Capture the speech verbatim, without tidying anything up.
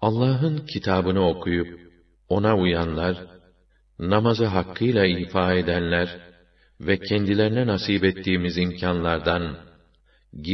Allah'ın kitabını okuyup ona uyanlar, namazı hakkıyla ifa edenler ve kendilerine nasip ettiğimiz imkanlardan